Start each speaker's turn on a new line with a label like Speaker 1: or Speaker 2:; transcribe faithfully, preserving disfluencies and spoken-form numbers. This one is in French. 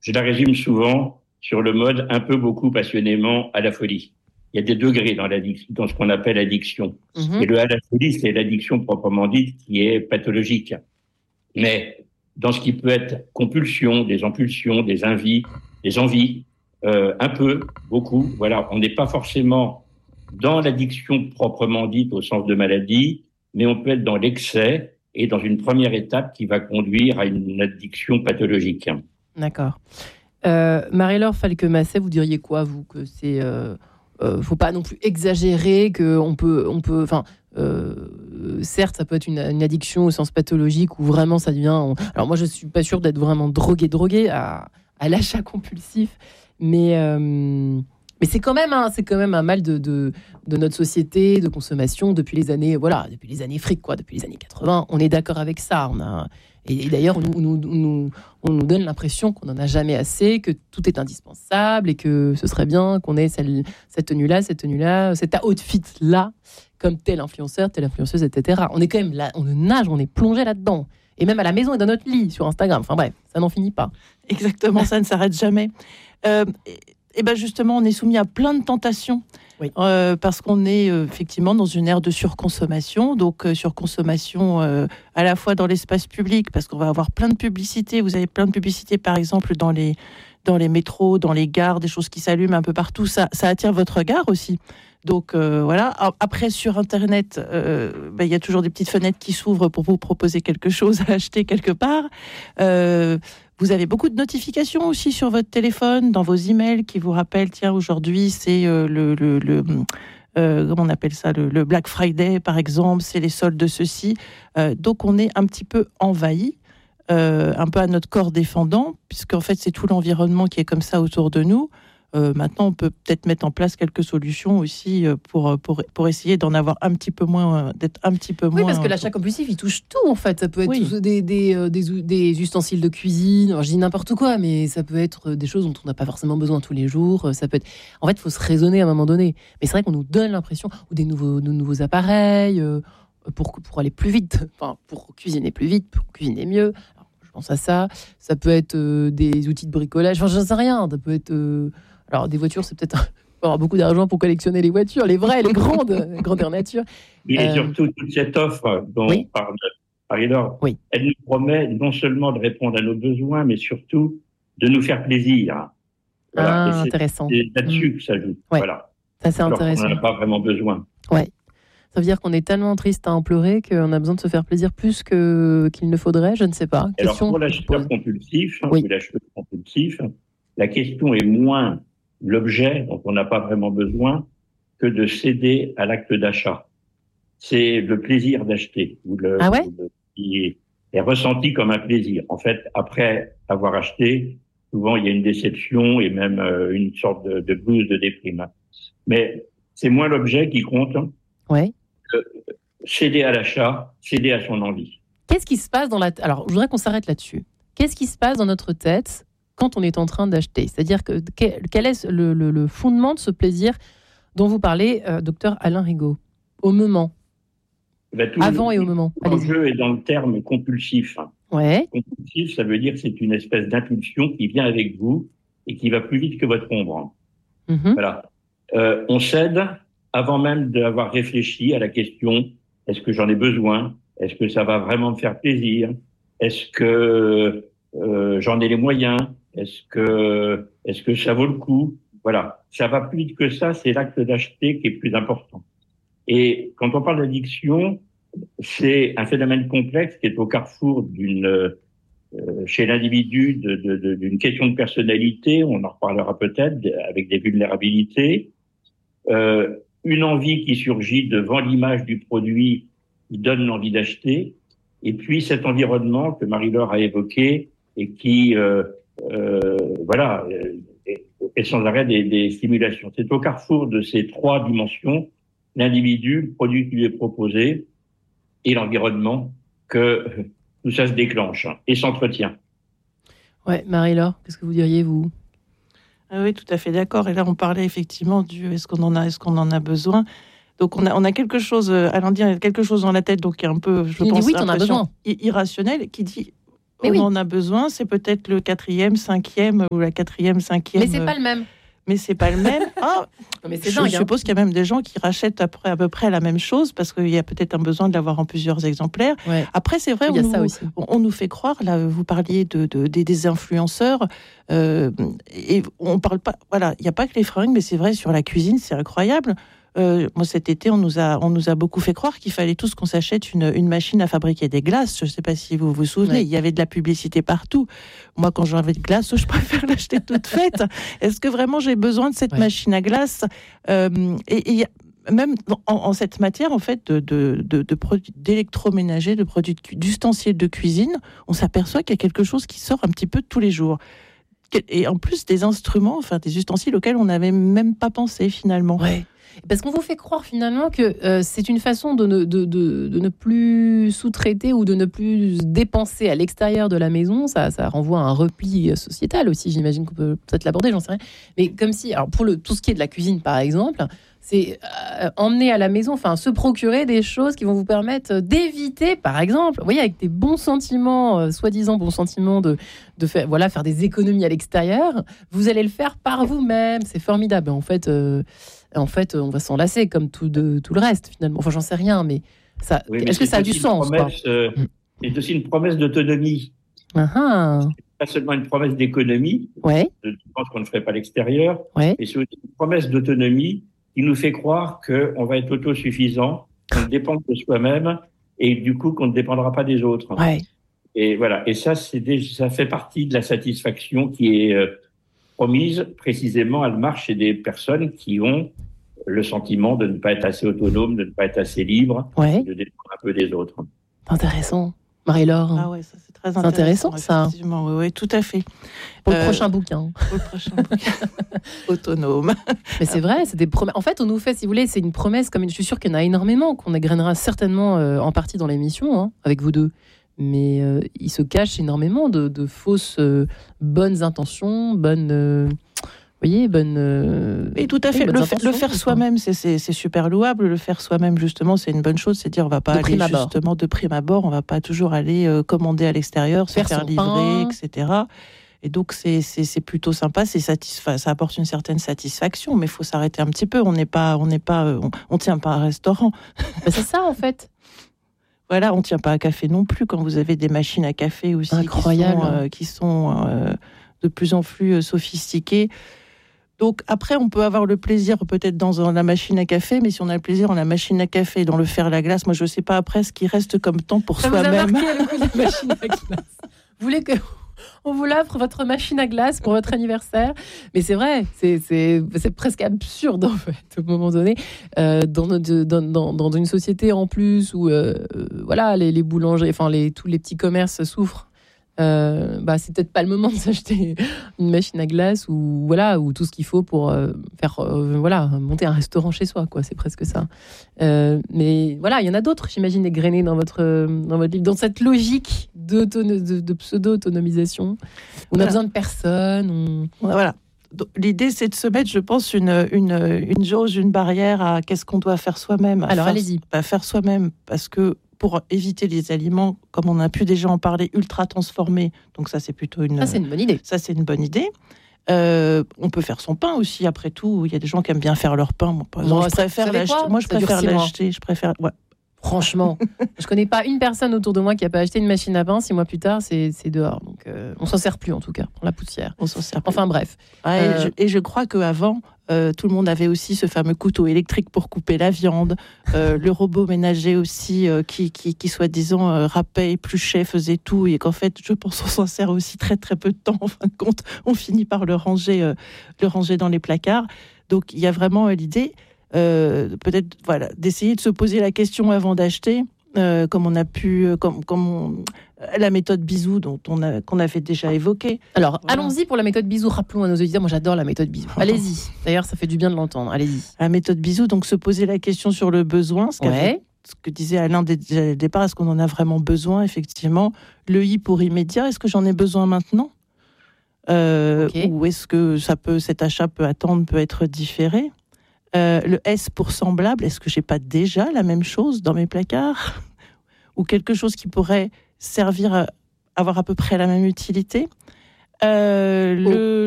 Speaker 1: je la résume souvent sur le mode un peu, beaucoup, passionnément, à la folie. Il y a des degrés dans l'addiction, dans ce qu'on appelle l'addiction.
Speaker 2: Mhm.
Speaker 1: Et le à la folie, c'est l'addiction proprement dite qui est pathologique. Mais dans ce qui peut être compulsion, des impulsions, des envies, des envies, euh, un peu, beaucoup, voilà, on n'est pas forcément dans l'addiction proprement dite au sens de maladie, mais on peut être dans l'excès et dans une première étape qui va conduire à une addiction pathologique.
Speaker 2: D'accord. Euh, Marie-Laure Falque-Masset, vous diriez quoi, vous, que c'est... Euh, euh, faut pas non plus exagérer, qu'on peut... On peut, enfin, euh, certes, ça peut être une, une addiction au sens pathologique où vraiment ça devient... On... Alors moi, je suis pas sûre d'être vraiment drogué-drogué à, à l'achat compulsif, mais... Euh, mais c'est quand même un, c'est quand même un mal de, de, de notre société, de consommation depuis les années, voilà, depuis les années fric, quoi, depuis les années quatre-vingts. On est d'accord avec ça. On a, et, et d'ailleurs, on, on, on, on nous donne l'impression qu'on n'en a jamais assez, que tout est indispensable et que ce serait bien qu'on ait celle, cette tenue-là, cette tenue-là, cet outfit-là, comme tel influenceur, telle influenceuse, et cetera. On est quand même là, on nage, on est plongé là-dedans. Et même à la maison et dans notre lit, sur Instagram. Enfin bref, ça n'en finit pas.
Speaker 3: Exactement, ça ne s'arrête jamais. Euh, Et bien justement, on est soumis à plein de tentations, oui. euh, parce qu'on est euh, effectivement dans une ère de surconsommation, donc euh, surconsommation euh, à la fois dans l'espace public, parce qu'on va avoir plein de publicités, vous avez plein de publicités par exemple dans les, dans les métros, dans les gares, des choses qui s'allument un peu partout, ça, ça attire votre regard aussi. Donc euh, voilà, après sur Internet, euh, ben, y a toujours des petites fenêtres qui s'ouvrent pour vous proposer quelque chose à acheter quelque part. Euh, Vous avez beaucoup de notifications aussi sur votre téléphone, dans vos emails, qui vous rappellent, tiens, aujourd'hui, c'est euh, le, le, le euh, comment on appelle ça, le, le Black Friday, par exemple, c'est les soldes de ceci. Euh, donc, on est un petit peu envahi, euh, un peu à notre corps défendant, puisqu'en fait, c'est tout l'environnement qui est comme ça autour de nous. Euh, maintenant, on peut peut-être mettre en place quelques solutions aussi pour, pour, pour essayer d'en avoir un petit peu moins, d'être un petit peu moins...
Speaker 2: Oui, parce que l'achat compulsif, il touche tout, en fait. Ça peut être oui. des, des, des, des ustensiles de cuisine, alors, je dis n'importe quoi, mais ça peut être des choses dont on n'a pas forcément besoin tous les jours. Ça peut être... En fait, il faut se raisonner à un moment donné. Mais c'est vrai qu'on nous donne l'impression, ou des nouveaux, de nouveaux appareils, euh, pour, pour aller plus vite, enfin, pour cuisiner plus vite, pour cuisiner mieux. Alors, je pense à ça. Ça peut être euh, des outils de bricolage, enfin, j'en sais rien. Ça peut être... Euh, Alors, des voitures, c'est peut-être... Il faut avoir beaucoup d'argent pour collectionner les voitures, les vraies, les grandes, grandeur nature.
Speaker 1: Et euh... surtout, toute cette offre dont oui. parle Marie-Laure, oui. elle nous promet non seulement de répondre à nos besoins, mais surtout de nous faire plaisir.
Speaker 2: Voilà. Ah, c'est, intéressant.
Speaker 1: C'est là-dessus mmh. que ça joue.
Speaker 2: Ouais.
Speaker 1: Voilà.
Speaker 2: Ça, c'est
Speaker 1: Alors
Speaker 2: intéressant.
Speaker 1: qu'on n'en a pas vraiment besoin.
Speaker 2: Ouais. Ça veut dire qu'on est tellement triste à en pleurer qu'on a besoin de se faire plaisir plus que, qu'il ne faudrait, je ne sais pas.
Speaker 1: Alors, question pour l'acheteur compulsif, oui. ou l'acheteur compulsif, la question est moins l'objet dont on n'a pas vraiment besoin que de céder à l'acte d'achat. C'est le plaisir d'acheter, ou le,
Speaker 2: ah ouais
Speaker 1: le, qui est, est ressenti comme un plaisir. En fait, après avoir acheté, souvent il y a une déception et même euh, une sorte de, de blues, de déprime. Mais c'est moins l'objet qui compte
Speaker 2: ouais.
Speaker 1: que céder à l'achat, céder à son envie.
Speaker 2: Qu'est-ce qui se passe dans la... T- Alors, je voudrais qu'on s'arrête là-dessus. Qu'est-ce qui se passe dans notre tête quand on est en train d'acheter? C'est-à-dire que quel est le, le, le fondement de ce plaisir dont vous parlez, euh, docteur Alain Rigaud, au moment,
Speaker 1: ben, tout
Speaker 2: avant
Speaker 1: le,
Speaker 2: et au moment.
Speaker 1: L'enjeu est dans le terme compulsif.
Speaker 2: Ouais.
Speaker 1: Compulsif, ça veut dire que c'est une espèce d'impulsion qui vient avec vous et qui va plus vite que votre ombre.
Speaker 2: Mm-hmm.
Speaker 1: Voilà. Euh, on cède avant même d'avoir réfléchi à la question, est-ce que j'en ai besoin? Est-ce que ça va vraiment me faire plaisir? Est-ce que euh, j'en ai les moyens? Est-ce que, est-ce que ça vaut le coup? Voilà. Ça va plus vite que ça, c'est l'acte d'acheter qui est plus important. Et quand on parle d'addiction, c'est un phénomène complexe qui est au carrefour d'une, euh, chez l'individu, de, de, de, d'une question de personnalité, on en reparlera peut-être, avec des vulnérabilités, euh, une envie qui surgit devant l'image du produit qui donne l'envie d'acheter, et puis cet environnement que Marie-Laure a évoqué et qui, euh, euh, voilà, est, est sans arrêt des, des stimulations. C'est au carrefour de ces trois dimensions, l'individu, le produit qui lui est proposé et l'environnement, que tout ça se déclenche et s'entretient.
Speaker 2: Ouais, Marie-Laure, qu'est-ce que vous diriez, vous?
Speaker 3: Ah oui, tout à fait d'accord. Et là, on parlait effectivement du est-ce qu'on en a, est-ce qu'on en a besoin. Donc, on a, on a quelque chose, Alain dit, il y a quelque chose dans la tête, donc qui est un peu, je
Speaker 2: il
Speaker 3: pense,
Speaker 2: dit oui, t'en as besoin.
Speaker 3: irrationnel, qui dit on
Speaker 2: oui.
Speaker 3: en a besoin. C'est peut-être le quatrième, cinquième ou la quatrième, cinquième.
Speaker 2: Mais c'est pas le même.
Speaker 3: Mais c'est pas le même. Ah,
Speaker 2: Non, mais c'est
Speaker 3: je
Speaker 2: dingue.
Speaker 3: suppose
Speaker 2: hein.
Speaker 3: qu'il y a même des gens qui rachètent après à peu près la même chose parce qu'il y a peut-être un besoin de l'avoir en plusieurs exemplaires.
Speaker 2: Ouais.
Speaker 3: Après, c'est vrai,
Speaker 2: Il y a
Speaker 3: on,
Speaker 2: ça
Speaker 3: nous,
Speaker 2: aussi.
Speaker 3: on, on nous fait croire, là, vous parliez de, de, des, des influenceurs, euh, et on parle pas, voilà, il n'y a pas que les fringues, mais c'est vrai, sur la cuisine, c'est incroyable. Euh, moi, cet été, on nous a, on nous a beaucoup fait croire qu'il fallait tous qu'on s'achète une, une machine à fabriquer des glaces. Je ne sais pas si vous vous souvenez,
Speaker 2: Ouais.
Speaker 3: il y avait de la publicité partout. Moi, quand j'ai envie de glace, je préfère l'acheter toute faite. Est-ce que vraiment j'ai besoin de cette
Speaker 2: Ouais.
Speaker 3: machine à glace euh, Et il y a même en, en cette matière, en fait, de, de, de, de produits d'électroménager, de produits de cu- d'ustensiles de cuisine, on s'aperçoit qu'il y a quelque chose qui sort un petit peu tous les jours. Et en plus, des instruments, enfin des ustensiles auxquels on n'avait même pas pensé finalement.
Speaker 2: Ouais. Parce qu'on vous fait croire finalement que euh, c'est une façon de ne, de, de, de ne plus sous-traiter ou de ne plus dépenser à l'extérieur de la maison. Ça, ça renvoie à un repli sociétal aussi, j'imagine qu'on peut peut-être l'aborder, j'en sais rien. Mais comme si, alors pour le, tout ce qui est de la cuisine par exemple, c'est euh, emmener à la maison, enfin se procurer des choses qui vont vous permettre d'éviter, par exemple, vous voyez, avec des bons sentiments, euh, soi-disant bons sentiments, de, de faire, voilà, faire des économies à l'extérieur, vous allez le faire par vous-même. C'est formidable. En fait... Euh, En fait, on va s'en lasser comme tout, de, tout le reste, finalement. Enfin, j'en sais rien, mais, ça,
Speaker 1: Oui, mais
Speaker 2: est-ce que
Speaker 1: c'est
Speaker 2: ça a du
Speaker 1: aussi une
Speaker 2: sens quoi
Speaker 1: promesse, euh, C'est aussi une promesse d'autonomie.
Speaker 2: Ah ah.
Speaker 1: Pas seulement une promesse d'économie,
Speaker 2: Ouais,
Speaker 1: de dépenses qu'on ne ferait pas à l'extérieur,
Speaker 2: ouais.
Speaker 1: mais c'est aussi une promesse d'autonomie qui nous fait croire qu'on va être autosuffisant, qu'on dépend de soi-même et du coup qu'on ne dépendra pas des autres.
Speaker 2: Ouais.
Speaker 1: Et voilà. Et ça, c'est des, ça fait partie de la satisfaction qui est euh, promise. Précisément, elle marche chez des personnes qui ont le sentiment de ne pas être assez autonome, de ne pas être assez libre,
Speaker 2: Ouais.
Speaker 1: de dépendre un peu des autres.
Speaker 2: Intéressant. Marie-Laure,
Speaker 3: Ah ouais, ça c'est très
Speaker 2: C'est
Speaker 3: intéressant.
Speaker 2: intéressant, ça.
Speaker 3: Effectivement, oui, oui, tout à fait.
Speaker 2: pour le
Speaker 3: Euh,
Speaker 2: prochain bouquin.
Speaker 3: Pour le prochain bouquin. Autonome.
Speaker 2: Mais c'est vrai, c'est des promesses. En fait, on nous fait, si vous voulez, c'est une promesse, comme une... je suis sûre qu'il y en a énormément, qu'on égrènera certainement euh, en partie dans l'émission, hein, avec vous deux. Mais euh, il se cache énormément de, de fausses euh, bonnes intentions, bonnes... euh, vous voyez, bonnes... euh,
Speaker 3: Et tout à
Speaker 2: oui,
Speaker 3: fait.
Speaker 2: bonnes
Speaker 3: Le, fa- le
Speaker 2: intentions,
Speaker 3: faire
Speaker 2: enfin.
Speaker 3: soi-même, c'est, c'est, c'est super louable. Le faire soi-même, justement, c'est une bonne chose. C'est dire, on va pas
Speaker 2: De
Speaker 3: aller
Speaker 2: prime abord.
Speaker 3: justement de prime abord. On va pas toujours aller euh, commander à l'extérieur, se
Speaker 2: Faire
Speaker 3: faire
Speaker 2: son
Speaker 3: livrer,
Speaker 2: pain.
Speaker 3: et cetera. Et donc, c'est, c'est, c'est plutôt sympa. C'est satisfa- ça apporte une certaine satisfaction. Mais il faut s'arrêter un petit peu. On n'est pas, on n'est pas, euh, on, on tient pas un restaurant.
Speaker 2: Bah, c'est ça, en fait.
Speaker 3: Voilà, on tient pas un café non plus. Quand vous avez des machines à café aussi,
Speaker 2: Incroyable.
Speaker 3: qui sont, euh, qui sont euh, de plus en plus euh, sophistiquées. Donc après, on peut avoir le plaisir peut-être dans la machine à café, mais si on a le plaisir dans la machine à café, dans le fer à la glace, moi je sais pas après ce qui reste comme temps pour
Speaker 2: Ça vous a
Speaker 3: soi-même.
Speaker 2: marqué le coup de la machine à glace. Vous voulez que on vous l'offre, votre machine à glace pour votre anniversaire? Mais c'est vrai, c'est, c'est, c'est presque absurde en fait, au moment donné, euh, dans, notre, dans, dans, dans une société en plus où euh, euh, voilà, les, les boulangers, enfin les, tous les petits commerces souffrent. Euh, bah, c'est peut-être pas le moment de s'acheter une machine à glace ou voilà, ou tout ce qu'il faut pour euh, faire euh, voilà, monter un restaurant chez soi, quoi. C'est presque ça. Euh, mais voilà, il y en a d'autres, j'imagine, égrenés dans votre dans votre livre, dans cette logique de, de, de pseudo-autonomisation. On
Speaker 3: Voilà.
Speaker 2: a besoin de personne. On...
Speaker 3: Voilà. Donc, l'idée, c'est de se mettre, je pense, une, une, une jauge, une barrière à qu'est-ce qu'on doit faire soi-même.
Speaker 2: Alors,
Speaker 3: faire,
Speaker 2: allez-y.
Speaker 3: Bah, faire soi-même, parce que pour éviter les aliments, comme on a pu déjà en parler, ultra transformés, donc ça, c'est plutôt une...
Speaker 2: Ça, c'est une bonne idée.
Speaker 3: Ça, c'est une bonne idée. Euh, on peut faire son pain aussi, après tout. Il y a des gens qui aiment bien faire leur pain. Moi, par exemple,
Speaker 2: Moi,
Speaker 3: je préfère
Speaker 2: vous savez
Speaker 3: l'acheter.
Speaker 2: quoi
Speaker 3: Moi, je
Speaker 2: Ça dure
Speaker 3: préfère
Speaker 2: six mois.
Speaker 3: l'acheter. Je préfère. Ouais.
Speaker 2: Franchement, je connais pas une personne autour de moi qui a pas acheté une machine à pain. Six mois plus tard, c'est, c'est dehors. Donc, euh, on s'en sert plus en tout cas pour la poussière.
Speaker 3: On s'en sert. plus.
Speaker 2: Enfin bref.
Speaker 3: Ah, et,
Speaker 2: euh,
Speaker 3: je, et je crois qu'avant, euh, tout le monde avait aussi ce fameux couteau électrique pour couper la viande, euh, le robot ménager aussi, euh, qui, qui, qui soi-disant euh, râpait, épluchait, faisait tout, et qu'en fait, je pense qu'on s'en sert aussi très très peu de temps. En fin de compte, on finit par le ranger, euh, le ranger dans les placards. Donc, il y a vraiment euh, l'idée, euh, peut-être, voilà, d'essayer de se poser la question avant d'acheter. Euh, comme on a pu, euh, comme, comme on, la méthode bisou dont on a, qu'on avait déjà évoquée.
Speaker 2: Alors,
Speaker 3: Voilà.
Speaker 2: allons-y pour la méthode bisou. Rappelons à nos auditeurs, moi j'adore la méthode bisou. Allez-y. D'ailleurs, ça fait du bien de l'entendre. Allez-y.
Speaker 3: La méthode bisou, donc se poser la question sur le besoin, ce, qu'avait-
Speaker 2: Ouais.
Speaker 3: ce que disait Alain dès dès le départ, est-ce qu'on en a vraiment besoin, effectivement? Le I pour immédiat, est-ce que j'en ai besoin maintenant? Euh,
Speaker 2: Ok.
Speaker 3: Ou est-ce que ça peut, cet achat peut attendre, peut être différé? Euh, le S pour semblable, est-ce que j'ai pas déjà la même chose dans mes placards? Ou quelque chose qui pourrait servir à, avoir à peu près la même utilité. Euh, le,